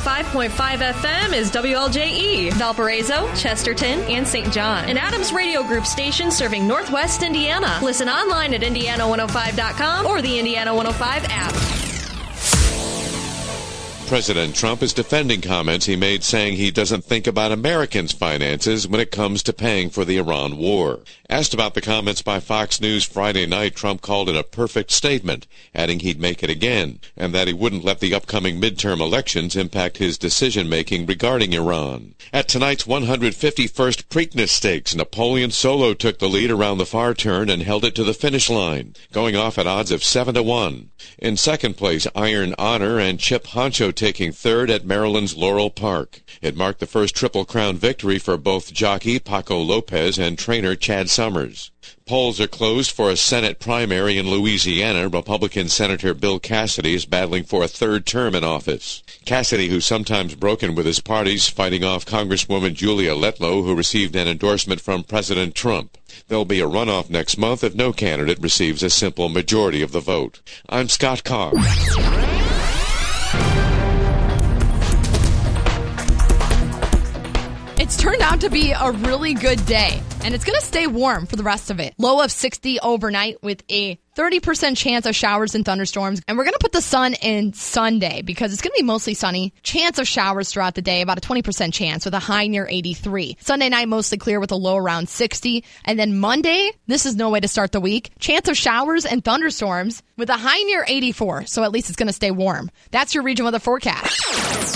105.5 FM is WLJE, Valparaiso, Chesterton, and St. John. An Adams Radio Group station serving Northwest Indiana. Listen online at Indiana105.com or the Indiana 105 app. President Trump is defending comments he made saying he doesn't think about Americans' finances when it comes to paying for the Iran war. Asked about the comments by Fox News Friday night, Trump called it a perfect statement, adding he'd make it again, and that he wouldn't let the upcoming midterm elections impact his decision-making regarding Iran. At tonight's 151st Preakness Stakes, Napoleon Solo took the lead around the far turn and held it to the finish line, going off at odds of 7-1. In second place, Iron Honor and Chip Honcho taking third at Maryland's Laurel Park. It marked the first Triple Crown victory for both jockey Paco Lopez and trainer Chad Summers. Polls are closed for a Senate primary in Louisiana. Republican Senator Bill Cassidy is battling for a third term in office. Cassidy, who's sometimes broken with his parties, fighting off Congresswoman Julia Letlow, who received an endorsement from President Trump. There'll be a runoff next month if no candidate receives a simple majority of the vote. I'm Scott Carr. It's turned out to be a really good day, and it's going to stay warm for the rest of it. Low of 60 overnight with a 30% chance of showers and thunderstorms. And we're going to put the sun in Sunday because it's going to be mostly sunny. Chance of showers throughout the day, about a 20% chance with a high near 83. Sunday night, mostly clear with a low around 60. And then Monday, this is no way to start the week. Chance of showers and thunderstorms with a high near 84. So at least it's going to stay warm. That's your region weather forecast.